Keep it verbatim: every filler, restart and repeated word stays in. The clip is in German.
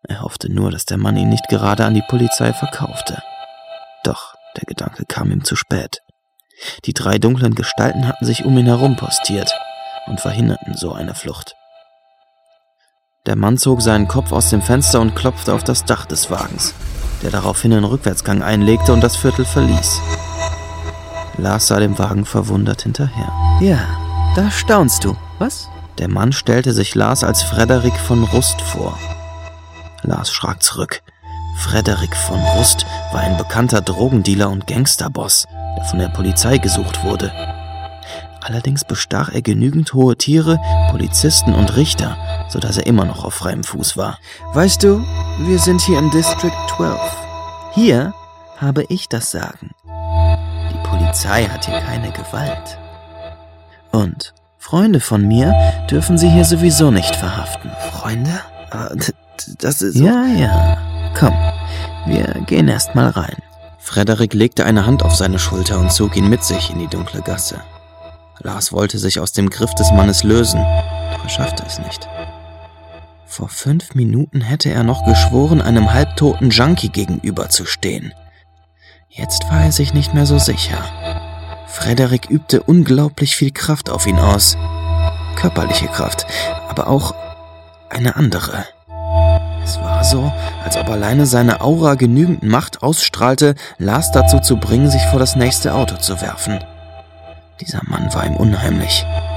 Er hoffte nur, dass der Mann ihn nicht gerade an die Polizei verkaufte. Doch der Gedanke kam ihm zu spät. Die drei dunklen Gestalten hatten sich um ihn herum postiert und verhinderten so eine Flucht. Der Mann zog seinen Kopf aus dem Fenster und klopfte auf das Dach des Wagens, der daraufhin einen Rückwärtsgang einlegte und das Viertel verließ. Lars sah dem Wagen verwundert hinterher. Ja, da staunst du, was? Der Mann stellte sich Lars als Frederik von Rust vor. Lars schrak zurück. Frederik von Rust war ein bekannter Drogendealer und Gangsterboss, der von der Polizei gesucht wurde. Allerdings bestach er genügend hohe Tiere, Polizisten und Richter, sodass er immer noch auf freiem Fuß war. Weißt du, wir sind hier im District zwölf. Hier habe ich das Sagen. Die Polizei hat hier keine Gewalt. Und Freunde von mir dürfen sie hier sowieso nicht verhaften. Freunde? Das ist so... Ja, ja. Komm, wir gehen erst mal rein. Frederik legte eine Hand auf seine Schulter und zog ihn mit sich in die dunkle Gasse. Lars wollte sich aus dem Griff des Mannes lösen, doch er schaffte es nicht. Vor fünf Minuten hätte er noch geschworen, einem halbtoten Junkie gegenüberzustehen. Jetzt war er sich nicht mehr so sicher. Frederik übte unglaublich viel Kraft auf ihn aus. Körperliche Kraft, aber auch eine andere. Es war so, als ob alleine seine Aura genügend Macht ausstrahlte, Lars dazu zu bringen, sich vor das nächste Auto zu werfen. Dieser Mann war ihm unheimlich.